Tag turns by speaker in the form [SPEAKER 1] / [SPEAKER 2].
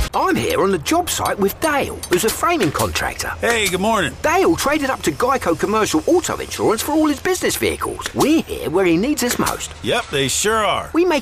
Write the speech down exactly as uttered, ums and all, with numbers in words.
[SPEAKER 1] I'm here on the job site with Dale, who's a framing contractor.
[SPEAKER 2] Hey, good morning.
[SPEAKER 1] Dale traded up to Geico Commercial Auto Insurance for all his business vehicles. We're here where he needs us most.
[SPEAKER 2] Yep, they sure are.
[SPEAKER 1] We make